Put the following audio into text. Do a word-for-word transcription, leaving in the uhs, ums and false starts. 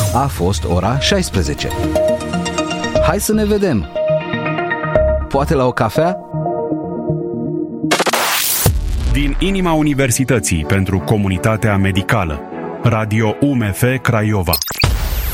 A fost ora șaisprezece. Hai să ne vedem! Poate la o cafea? Din inima Universității pentru Comunitatea Medicală, Radio U M F Craiova.